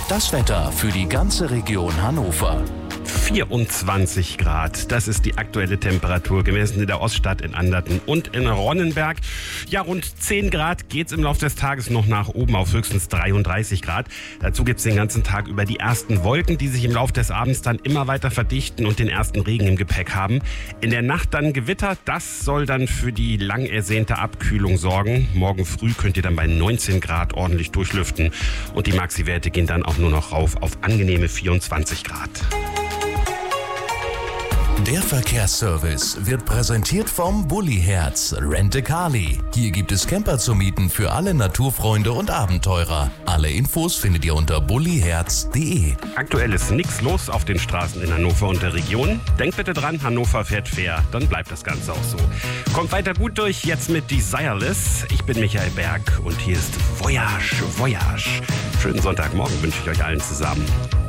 Das Wetter für die ganze Region Hannover. 24 Grad, das ist die aktuelle Temperatur gemessen in der Oststadt, in Anderten und in Ronnenberg. Ja, rund 10 Grad geht's im Laufe des Tages noch nach oben auf höchstens 33 Grad. Dazu gibt's den ganzen Tag über die ersten Wolken, die sich im Laufe des Abends dann immer weiter verdichten und den ersten Regen im Gepäck haben. In der Nacht dann Gewitter, das soll dann für die lang ersehnte Abkühlung sorgen. Morgen früh könnt ihr dann bei 19 Grad ordentlich durchlüften und die Maxi-Werte gehen dann auch nur noch rauf auf angenehme 24 Grad. Der Verkehrsservice wird präsentiert vom Bulli-Herz Rent-A-Car-Li. Hier gibt es Camper zu mieten für alle Naturfreunde und Abenteurer. Alle Infos findet ihr unter bulliherz.de. Aktuell ist nichts los auf den Straßen in Hannover und der Region. Denkt bitte dran, Hannover fährt fair, dann bleibt das Ganze auch so. Kommt weiter gut durch, jetzt mit Desireless. Ich bin Michael Berg und hier ist Voyage, Voyage. Schönen Sonntagmorgen wünsche ich euch allen zusammen.